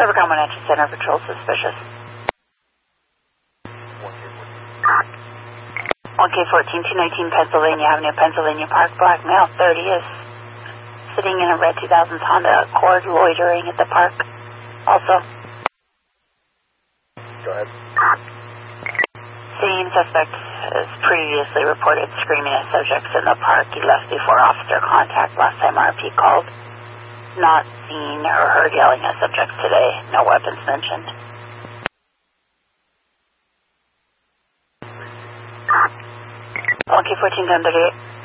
Rivercom 192 Center Patrol suspicious. 1K14, 219 Pennsylvania Avenue, Pennsylvania Park. Black male, 30 is sitting in a red 2000 Honda Accord, loitering at the park. Also. Go ahead. Same suspect is previously reported screaming at subjects in the park. He left before officer contact last time RP called. Not seen or heard yelling at subjects today. No weapons mentioned. Okay, 14, 1038.